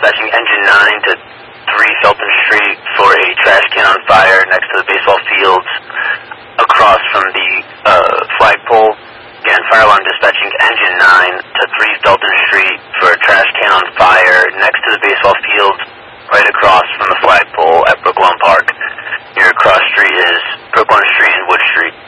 dispatching engine 9 to 3 Felton Street for a trash can on fire next to the baseball fields across from the flagpole. Again, fire alarm dispatching engine 9 to 3 Felton Street for a trash can on fire next to the baseball fields right across from the flagpole at Brooklawn Park. Your cross street is Brooklawn Street and Wood Street.